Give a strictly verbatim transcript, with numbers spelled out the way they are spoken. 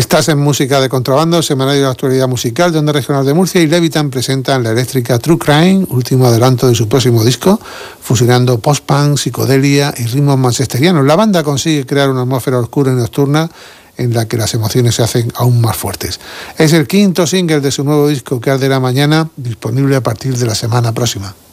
Estás en Música de Contrabando, semanario de actualidad musical de Onda Regional de Murcia, y Levitan presentan la eléctrica True Crime, último adelanto de su próximo disco, fusionando post-punk, psicodelia y ritmos manchesterianos. La banda consigue crear una atmósfera oscura y nocturna en la que las emociones se hacen aún más fuertes. Es el quinto single de su nuevo disco, que arderá mañana, disponible a partir de la semana próxima.